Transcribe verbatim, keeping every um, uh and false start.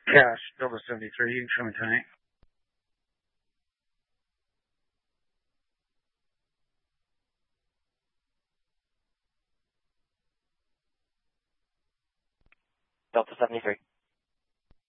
Cash, Delta seventy-three, you can show me tank. Delta seventy-three.